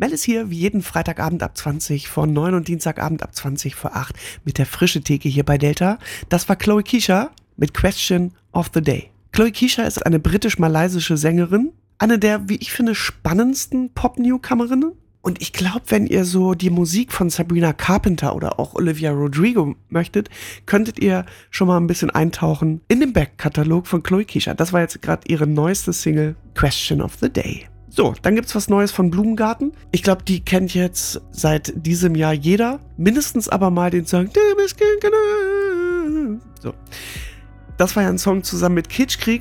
Mel ist hier wie jeden Freitagabend ab 20 vor 9 und Dienstagabend ab 20 vor 8 mit der frischen Theke hier bei Delta. Das war Chloe Keysha mit Question of the Day. Chloe Keysha ist eine britisch-malaysische Sängerin, eine der, wie ich finde, spannendsten Pop-Newcomerinnen. Und ich glaube, wenn ihr so die Musik von Sabrina Carpenter oder auch Olivia Rodrigo möchtet, könntet ihr schon mal ein bisschen eintauchen in den Backkatalog von Chloe Keysha. Das war jetzt gerade ihre neueste Single, Question of the Day. So, dann gibt's was Neues von Blumengarten. Ich glaube, die kennt jetzt seit diesem Jahr jeder. Mindestens aber mal den Song So. Das war ja ein Song zusammen mit Kitschkrieg